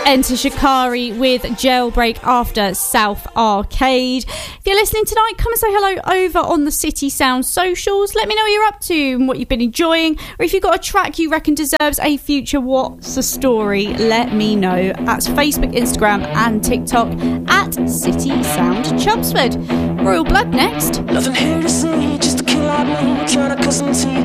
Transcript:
Enter Shikari with Jailbreak after South Arcade. If you're listening tonight, come and say hello over on the City Sound socials. Let me know what you're up to and what you've been enjoying, or if you've got a track you reckon deserves a future What's the Story, let me know. That's Facebook, Instagram and TikTok at City Sound Chelmsford. Royal Blood next. Nothing here to see, just a kill out me, trying to custom to you.